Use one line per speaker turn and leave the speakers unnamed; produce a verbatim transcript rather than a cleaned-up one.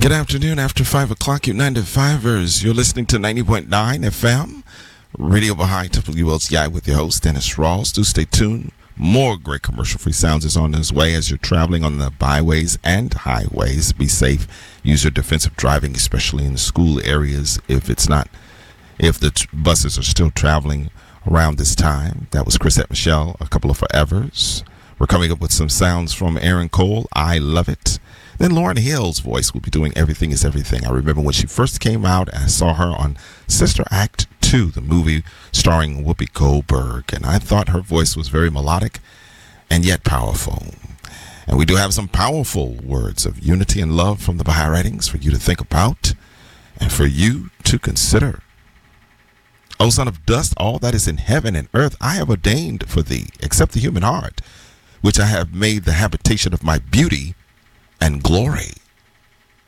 Good afternoon. After five o'clock, you nine to fivers. You're listening to ninety point nine F M, Radio Behind W L C I with your host, Dennis Rawls. Do stay tuned. More great commercial-free sounds is on its way as you're traveling on the byways and highways. Be safe. Use your defensive driving, especially in the school areas. If it's not, if the t- buses are still traveling around this time. That was Chrisette Michelle, A Couple of Forevers. We're coming up with some sounds from Aaron Cole. I Love It. Then Lauryn Hill's voice will be doing Everything is Everything. I remember when she first came out, I saw her on Sister Act two, the movie starring Whoopi Goldberg, and I thought her voice was very melodic and yet powerful. And we do have some powerful words of unity and love from the Baha'i writings for you to think about and for you to consider. O son of dust, all that is in heaven and earth I have ordained for thee, except the human heart, which I have made the habitation of my beauty and glory.